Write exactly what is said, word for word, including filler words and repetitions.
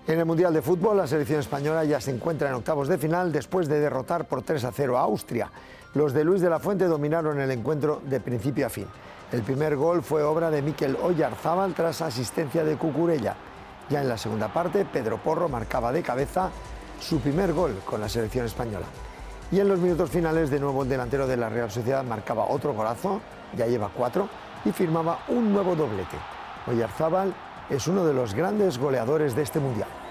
En el Mundial de Fútbol, la selección española ya se encuentra en octavos de final después de derrotar por tres a cero a Austria. Los de Luis de la Fuente dominaron el encuentro de principio a fin. El primer gol fue obra de Mikel Oyarzabal tras asistencia de Cucurella. Ya en la segunda parte, Pedro Porro marcaba de cabeza su primer gol con la selección española. Y en los minutos finales, de nuevo el delantero de la Real Sociedad marcaba otro golazo, ya lleva cuatro, y firmaba un nuevo doblete. Oyarzabal es uno de los grandes goleadores de este Mundial.